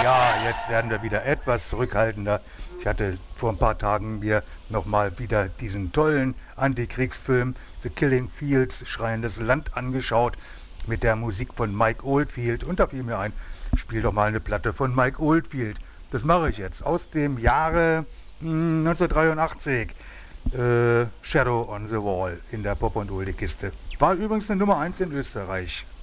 Ja, jetzt werden wir wieder etwas zurückhaltender. Ich hatte vor ein paar Tagen mir nochmal wieder diesen tollen Antikriegsfilm The Killing Fields, Schreiendes Land angeschaut mit der Musik von Mike Oldfield und da fiel mir ein, spiel doch mal eine Platte von Mike Oldfield. Das mache ich jetzt aus dem Jahre 1983. Shadow on the Wall in der Pop- und Oldie-Kiste. War übrigens eine Nummer 1 in Österreich.